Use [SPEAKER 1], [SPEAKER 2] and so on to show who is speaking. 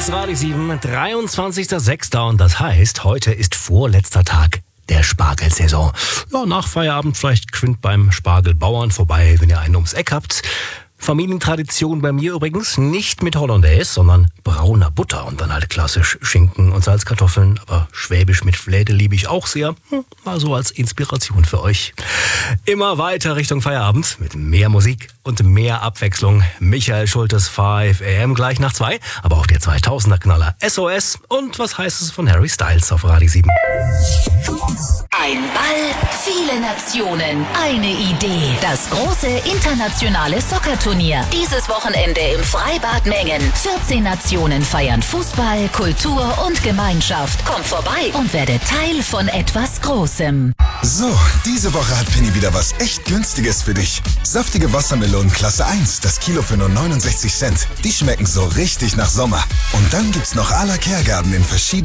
[SPEAKER 1] ist Radio 7, 23.06. und das heißt, heute ist vorletzter Tag der Spargelsaison. Ja, nach Feierabend vielleicht quint beim Spargelbauern vorbei, wenn ihr einen ums Eck habt. Familientradition bei mir übrigens, nicht mit Hollandaise, sondern brauner Butter und dann halt klassisch Schinken und Salzkartoffeln, aber Schwäbisch mit Fläde liebe ich auch sehr. Mal so als Inspiration für euch. Immer weiter Richtung Feierabend mit mehr Musik und mehr Abwechslung. Michael Schultes 5 AM gleich nach 2, aber auch der 2000er Knaller SOS und was heißt es von Harry Styles auf Radio 7.
[SPEAKER 2] Ein Ball, viele Nationen, eine Idee. Das große internationale Soccerturnier. Dieses Wochenende im Freibad Mengen. 14 Nationen feiern Fußball, Kultur und Gemeinschaft. Komm vorbei und werde Teil von etwas Großem.
[SPEAKER 3] So, diese Woche hat Penny wieder was echt Günstiges für dich. Saftige Wassermelonen Klasse 1, das Kilo für nur 69 Cent. Die schmecken so richtig nach Sommer. Und dann gibt's noch à la Kehrgarten in verschiedenen